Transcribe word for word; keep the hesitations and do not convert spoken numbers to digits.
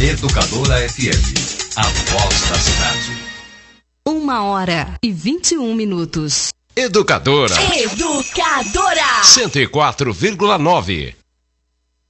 Educadora F M, a voz da cidade. Uma hora e vinte e um minutos. Educadora. Educadora. cento e quatro vírgula nove.